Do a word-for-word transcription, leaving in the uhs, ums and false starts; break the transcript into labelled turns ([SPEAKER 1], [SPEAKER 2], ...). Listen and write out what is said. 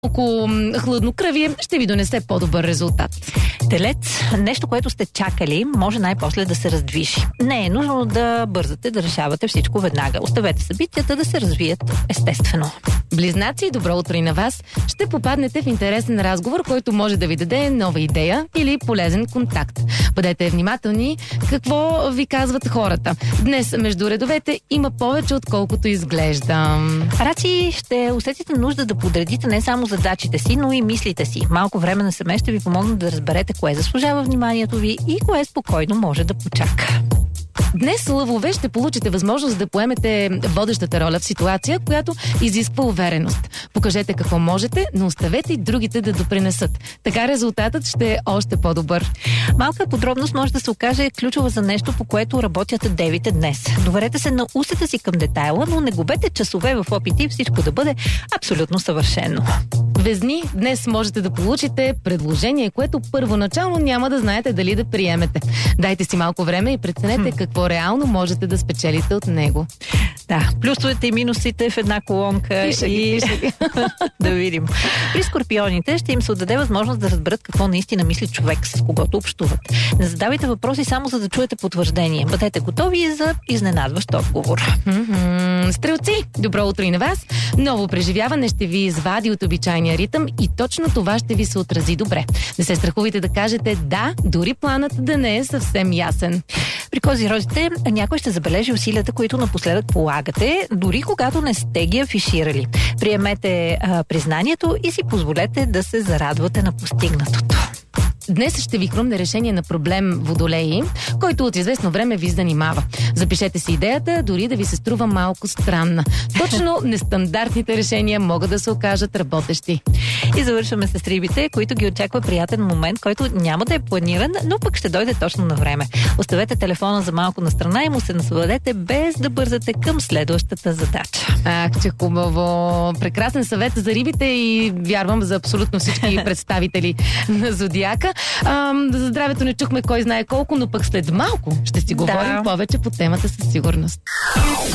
[SPEAKER 1] Малко хладнокръвие ще ви донесе по-добър резултат.
[SPEAKER 2] Телец, нещо, което сте чакали, може най-после да се раздвижи. Не е нужно да бързате да решавате всичко веднага. Оставете събитията да се развият естествено.
[SPEAKER 1] Близнаци, добро утро и на вас. Ще попаднете в интересен разговор, който може да ви даде нова идея или полезен контакт. Бъдете внимателни какво ви казват хората. Днес между редовете има повече, отколкото изглежда.
[SPEAKER 2] Раци, ще усетите нужда да подредите не само задачите си, но и мислите си. Малко време на семе ще ви помогне да разберете кое заслужава вниманието ви и кое спокойно може да почака.
[SPEAKER 1] Днес, лъвове, ще получите възможност да поемете водещата роля в ситуация, която изисква увереност. Покажете какво можете, но оставете и другите да допринесат. Така резултатът ще е още по-добър.
[SPEAKER 2] Малка подробност може да се окаже ключова за нещо, по което работят девите днес. Доверете се на усета си към детайла, но не губете часове в опити всичко да бъде абсолютно съвършено.
[SPEAKER 1] Везни, днес можете да получите предложение, което първоначално няма да знаете дали да приемете. Дайте си малко време и преценете какво реално можете да спечелите от него.
[SPEAKER 2] Да, плюсовете и минусите в една колонка
[SPEAKER 1] Пиша ги,
[SPEAKER 2] и
[SPEAKER 1] пиша ги.
[SPEAKER 2] да видим. При скорпионите ще им се отдаде възможност да разберат какво наистина мисли човек, с когото общуват. Не задавайте въпроси само за да чуете потвърждение. Бъдете готови за изненадващ отговор.
[SPEAKER 1] Mm-hmm. Стрелци, добро утро и на вас. Ново преживяване ще ви извади от обичайния ритъм и точно това ще ви се отрази добре. Не се страхувайте да кажете да, дори планът да не е съвсем ясен.
[SPEAKER 2] При козирозите някой ще забележи усилията, които напоследък полагате, дори когато не сте ги афиширали. Приемете а, признанието и си позволете да се зарадвате на постигнатото.
[SPEAKER 1] Днес ще ви хрумне решение на проблем водолеи, който от известно време ви занимава. Запишете си идеята, дори да ви се струва малко странна. Точно нестандартните решения могат да се окажат работещи.
[SPEAKER 2] И завършваме с рибите, които ги очаква приятен момент, който няма да е планиран, но пък ще дойде точно на време. Оставете телефона за малко на страна и му се насладете без да бързате към следващата задача.
[SPEAKER 1] Ах, че хубаво! Прекрасен съвет за рибите и вярвам за абсолютно всички представители на Зодиака. А, за здравето не чухме кой знае колко, но пък след малко ще си говорим
[SPEAKER 2] да.
[SPEAKER 1] повече по темата със сигурност.